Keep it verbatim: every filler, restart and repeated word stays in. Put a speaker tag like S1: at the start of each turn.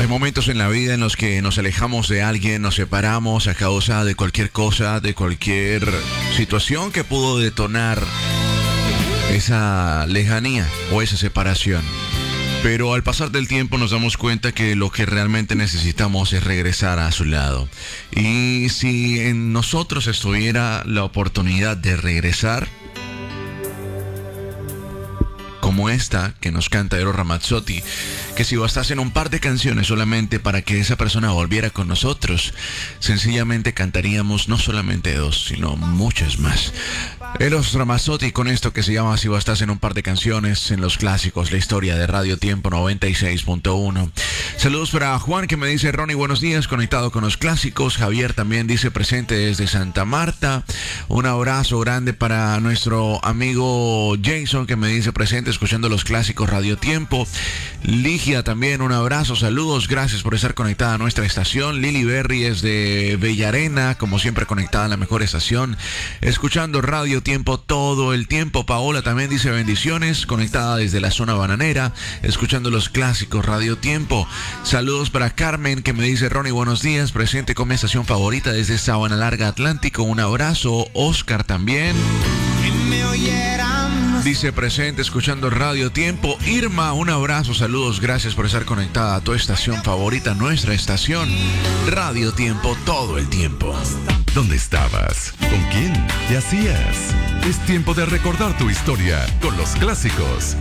S1: Hay momentos en la vida en los que nos alejamos de alguien, nos separamos a causa de cualquier cosa, de cualquier situación que pudo detonar esa lejanía o esa separación. Pero al pasar del tiempo nos damos cuenta que lo que realmente necesitamos es regresar a su lado. Y si en nosotros estuviera la oportunidad de regresar, como esta que nos canta Eros Ramazzotti, que si bastasen un par de canciones solamente para que esa persona volviera con nosotros, sencillamente cantaríamos no solamente dos, sino muchas más. Eros Ramazzotti con esto que se llama Si bastasen un par de canciones en los clásicos, la historia de Radio Tiempo noventa y seis punto uno. Saludos para Juan que me dice: Ronnie, buenos días, conectado con los clásicos. Javier también dice presente desde Santa Marta. Un abrazo grande para nuestro amigo Jason que me dice presente escuchando los clásicos Radio Tiempo. Ligia también, un abrazo, saludos, gracias por estar conectada a nuestra estación. Lili Berry es de Bellarena, como siempre conectada a la mejor estación, escuchando Radio Tiempo todo el tiempo. Paola también dice bendiciones, conectada desde la zona bananera, escuchando los clásicos Radio Tiempo. Saludos para Carmen que me dice: Ronnie, buenos días, presente con mi estación favorita desde Sabana Larga Atlántico. Un abrazo. Oscar también dice presente escuchando Radio Tiempo. Irma, un abrazo, saludos, gracias por estar conectada a tu estación favorita, nuestra estación Radio Tiempo todo el tiempo.
S2: ¿Dónde estabas? ¿Con quién? ¿Qué hacías? Es tiempo de recordar tu historia con los clásicos